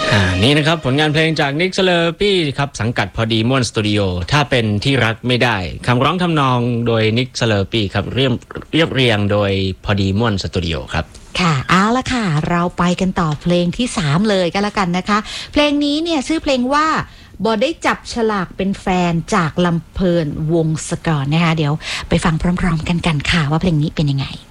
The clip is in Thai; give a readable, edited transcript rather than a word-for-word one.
นี่นะครับผลงานเพลงจากนิกสเลอร์ปี้ครับสังกัดพอดีม่วนสตูดิโอถ้าเป็นที่รักไม่ได้คำร้องทำนองโดยนิกสเลอร์ปี้ครับเรียบเรียงโดยพอดีม่วนสตูดิโอครับค่ะเอาละค่ะเราไปกันต่อเพลงที่3เลยก็แล้วกันนะคะเพลงนี้เนี่ยชื่อเพลงว่าบ่ได้จับฉลากเป็นแฟนจากลำเพลินวงศกรนะคะเดี๋ยวไปฟังพร้อมๆกันค่ะว่าเพลงนี้เป็นยังไง